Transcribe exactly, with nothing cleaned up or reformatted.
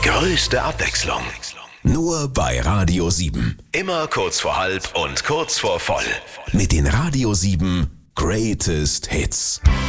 Größte Abwechslung. Nur bei Radio sieben. Immer kurz vor halb und kurz vor voll. Mit den Radio sieben Greatest Hits.